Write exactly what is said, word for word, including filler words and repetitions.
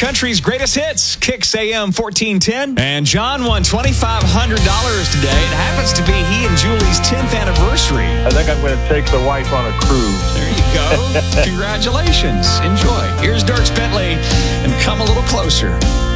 country's greatest hits, Kicks A M fourteen ten. And John won twenty-five hundred dollars today. It happens to be he and Julie's tenth anniversary. I think I'm going to take the wife on a cruise. There you go. Congratulations. Enjoy. Here's Dierks Bentley and Come a Little Closer.